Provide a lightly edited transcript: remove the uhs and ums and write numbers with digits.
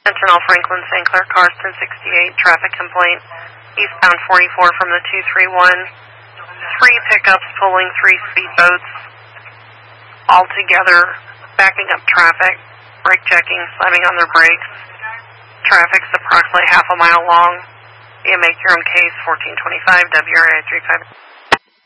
Sentinel Franklin St. Clair cars 1068, traffic complaint, eastbound 44 from the 231. 3 pickups pulling 3 speedboats, all together, backing up traffic, brake checking, slamming on their brakes. Traffic's approximately half a mile long. You make your own case, 1425 WRA 35.